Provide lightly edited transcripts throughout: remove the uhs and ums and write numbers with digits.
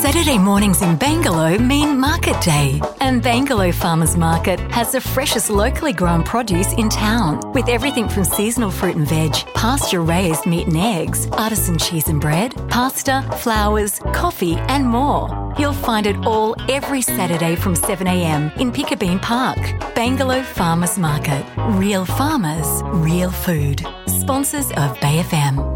Saturday mornings in Bangalow mean Market Day, and Bangalow Farmers Market has the freshest locally grown produce in town, with everything from seasonal fruit and veg, pasture-raised meat and eggs, artisan cheese and bread, pasta, flowers, coffee and more. You'll find it all every Saturday from 7am in Piccabeen Park. Bangalow Farmers Market. Real farmers, real food. Sponsors of Bay FM.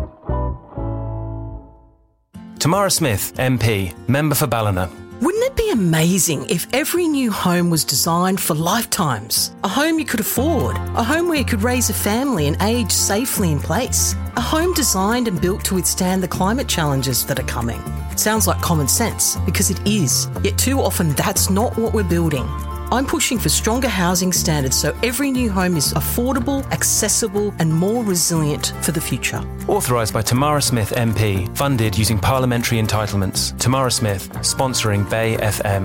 Tamara Smith, MP, member for Ballina. Wouldn't it be amazing if every new home was designed for lifetimes? A home you could afford, a home where you could raise a family and age safely in place, a home designed and built to withstand the climate challenges that are coming. It sounds like common sense, because it is, yet too often that's not what we're building. I'm pushing for stronger housing standards so every new home is affordable, accessible and more resilient for the future. Authorised by Tamara Smith MP, funded using parliamentary entitlements. Tamara Smith, sponsoring Bay FM.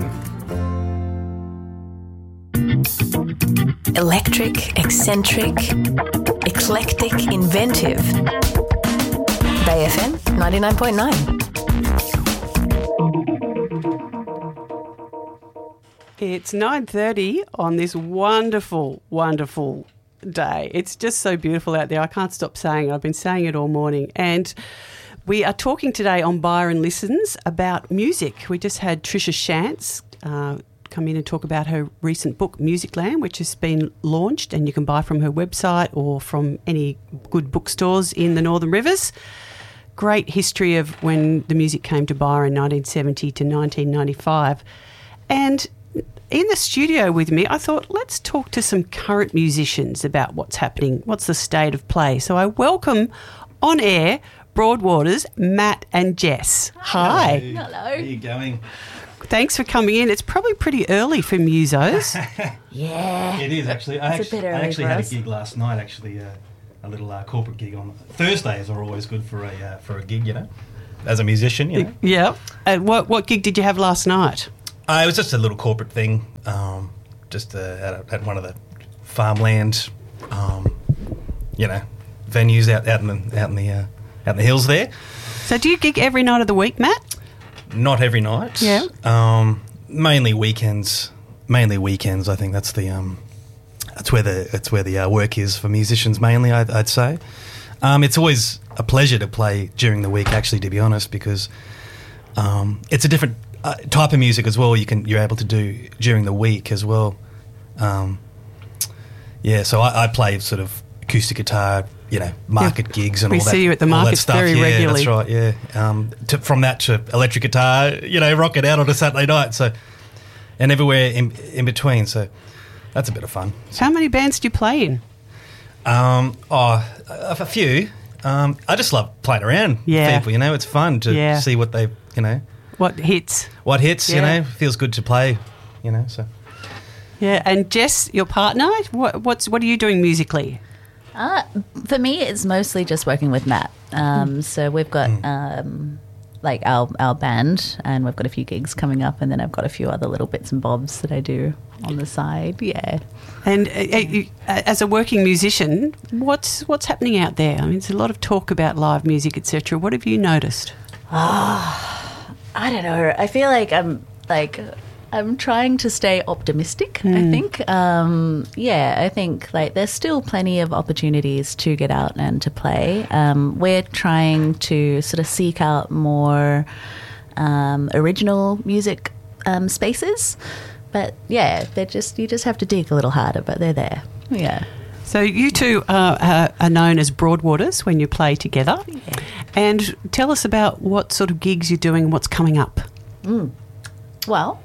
Electric, eccentric, eclectic, inventive. Bay FM 99.9. It's 9:30 on this wonderful, wonderful day. It's just so beautiful out there. I can't stop saying it. I've been saying it all morning. And we are talking today on Byron Listens about music. We just had Trisha Shantz come in and talk about her recent book, Musicland, which has been launched and you can buy from her website or from any good bookstores in the Northern Rivers. Great history of when the music came to Byron, 1970 to 1995. And in the studio with me, I thought, let's talk to some current musicians about what's happening, what's the state of play. So I welcome on air Broadwater's Matt and Jess. Hi. Hello. How are you going? Thanks for coming in. It's probably pretty early for musos. Yeah. It is, actually. I actually had a gig last night, actually, a little corporate gig on Thursdays are always good for a gig, you know, as a musician, you know. Yeah. What gig did you have last night? It was just a little corporate thing, just at one of the farmland, venues out in the hills there. So, do you gig every night of the week, Matt? Not every night. Yeah. Mainly weekends. I think that's where the work is for musicians. Mainly, I'd say. It's always a pleasure to play during the week. Actually, to be honest, because it's a different type of music as well. You're able to do during the week as well. So I play sort of acoustic guitar, market gigs and all that. We see you at the markets very regularly. That's right. Yeah. From that to electric guitar, rock it out on a Saturday night. So, and everywhere in between. So that's a bit of fun. So, how many bands do you play in? A few. I just love playing around with people. It's fun to see what they, What hits? Feels good to play, so. Yeah, and Jess, your partner, what are you doing musically? For me, it's mostly just working with Matt. So we've got our band, and we've got a few gigs coming up, and then I've got a few other little bits and bobs that I do on the side. Yeah. And as a working musician, what's happening out there? I mean, there's a lot of talk about live music, etc. What have you noticed? I don't know. I feel like I'm trying to stay optimistic, I think. I think there's still plenty of opportunities to get out and to play. We're trying to sort of seek out more original music spaces. But you just have to dig a little harder, but they're there. Yeah. So you two are known as Broadwaters when you play together. Yeah. And tell us about what sort of gigs you're doing and what's coming up. Well,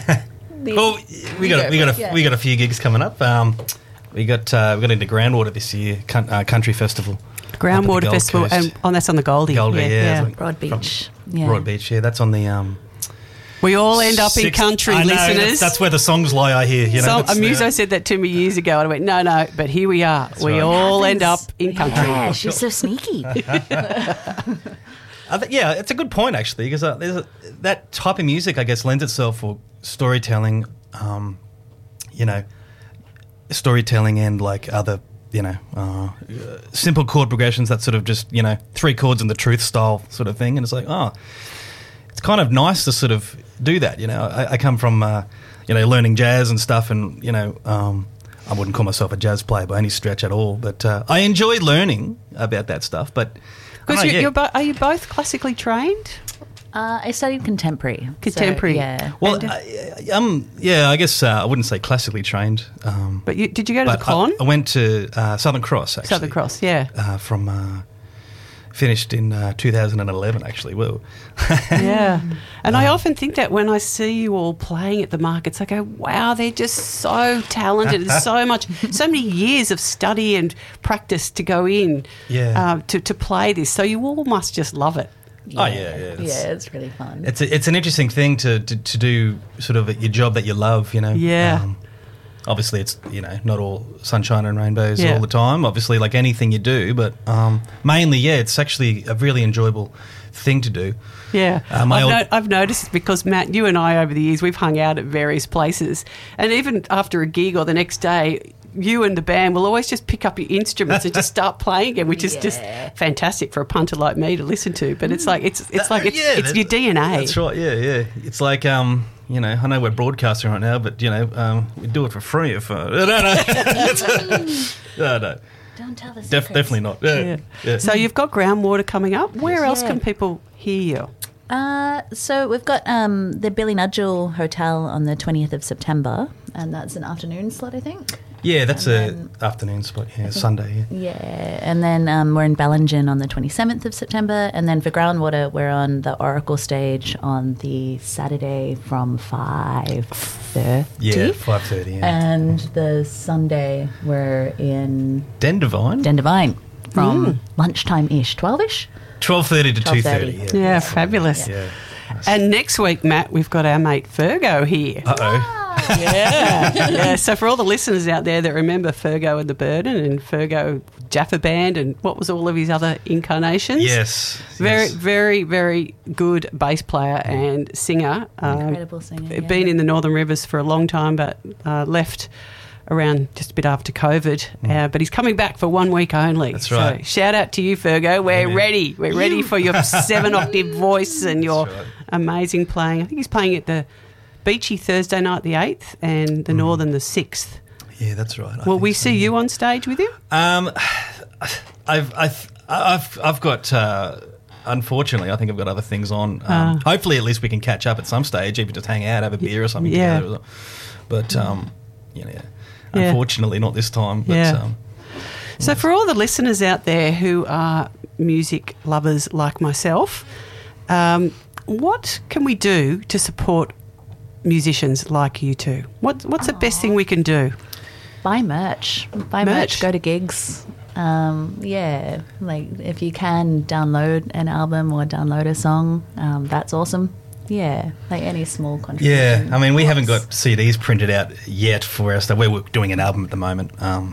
we got a few gigs coming up. We got into Groundwater this year, country festival. Groundwater Festival, and that's on the Goldie. Yeah. Broad Beach. Broad Beach, yeah. That's on the. We all end up in country, I know, listeners. That's where the songs lie, I hear. A muso said that to me years ago, and I went, no, but here we are. That's we all end up in country. Yeah, she's so sneaky. It's a good point, actually, because that type of music, I guess, lends itself for storytelling, storytelling and other, simple chord progressions, that sort of just, 3 chords and the truth style sort of thing. And it's it's kind of nice to sort of do that. I come from learning jazz and stuff, and I wouldn't call myself a jazz player by any stretch at all, but I enjoy learning about that stuff. But because are you both classically trained? I studied contemporary. Contemporary, so, yeah. Well, I guess I wouldn't say classically trained. But did you go to the con? I went to Southern Cross, actually. Southern Cross, yeah. Finished in 2011, actually. Well, yeah. And I often think that when I see you all playing at the markets, I go, wow, they're just so talented and so many years of study and practice to go in to play this. So you all must just love it. Yeah. Oh, yeah. It's really fun. It's an interesting thing to do sort of your job that you love, Yeah. Obviously, it's, not all sunshine and rainbows all the time, obviously, like anything you do, but mainly, it's actually a really enjoyable thing to do. Yeah. I've noticed because, Matt, you and I over the years, we've hung out at various places, and even after a gig or the next day, you and the band will always just pick up your instruments and just start playing again, which is just fantastic for a punter like me to listen to. But it's like it's your DNA. That's right. Yeah. It's like I know we're broadcasting right now, but we do it for free. If no. Don't tell the secrets. Definitely not. Yeah. So you've got Groundwater coming up. Where else can people hear you? So we've got the Billy Nudgel Hotel on the 20th of September, and that's an afternoon slot, I think. Yeah, that's an afternoon spot, Sunday. Yeah, and then we're in Bellingen on the 27th of September, and then for Groundwater, we're on the Oracle stage on the Saturday from 5:30. Yeah, 5:30, yeah. And the Sunday, we're in... Dendivine from lunchtime-ish, 12-ish? 12:30 to 2:30. Yeah, fabulous. Yeah. And next week, Matt, we've got our mate Fergo here. Uh-oh. Yeah. So for all the listeners out there that remember Fergo and the Burden and Fergo Jaffa Band and what was all of his other incarnations? Yes. Very, very, very good bass player and singer. Incredible singer. Been in the Northern Rivers for a long time, but left around just a bit after COVID. But he's coming back for 1 week only. That's right. So shout out to you, Fergo. We're ready. We're ready for your 7-octave voice and your amazing playing. I think he's playing at the Beachy Thursday night the 8th and the Northern the 6th. Yeah, that's right. Will we see you on stage with him? I've got. Unfortunately, I think I've got other things on. Hopefully, at least we can catch up at some stage, even just hang out, have a beer or something together. But unfortunately, not this time. But, so, for all the listeners out there who are music lovers like myself, what can we do to support musicians like you two? What's the best thing we can do? Buy merch. Go to gigs. Like if you can download an album or download a song, that's awesome. Yeah, like any small contribution. Yeah, I mean, we haven't got CDs printed out yet for our stuff. We're doing an album at the moment.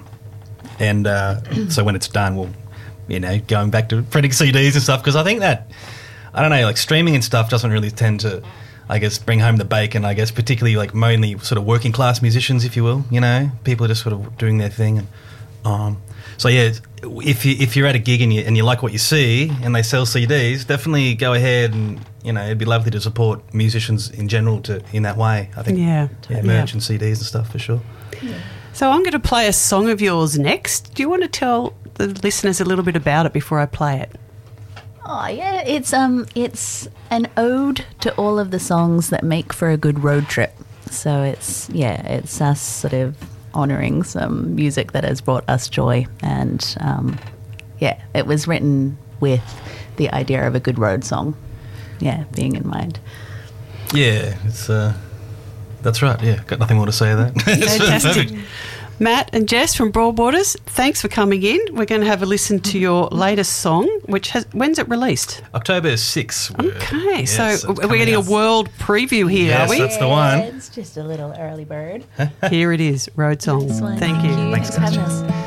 So when it's done, we'll, going back to printing CDs and stuff, because I think that, I don't know, like streaming and stuff doesn't really tend to, I guess, bring home the bacon, I guess, particularly like mainly sort of working class musicians, if you will, people are just sort of doing their thing. And so yeah, if you're at a gig and you like what you see and they sell CDs, definitely go ahead and, it'd be lovely to support musicians in general in that way, I think. Merch and CDs and stuff for sure. Yeah. So I'm going to play a song of yours next. Do you want to tell the listeners a little bit about it before I play it? Oh yeah, it's an ode to all of the songs that make for a good road trip. So it's us sort of honouring some music that has brought us joy, and it was written with the idea of a good road song, being in mind. Yeah, it's that's right. Yeah, got nothing more to say to that. Fantastic. Matt and Jess from Broadwaters, thanks for coming in. We're going to have a listen to your latest song, when's it released? October 6th. Okay, yes, so we're getting a world preview here, are we? Yes, that's the one. It's just a little early bird. Here it is, Road Song. Thank Thank you. Thanks for having us.